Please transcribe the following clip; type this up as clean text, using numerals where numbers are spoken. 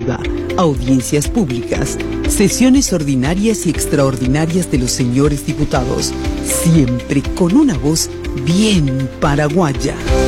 legislativa, audiencias públicas, sesiones ordinarias y extraordinarias de los señores diputados, siempre con una voz bien paraguaya.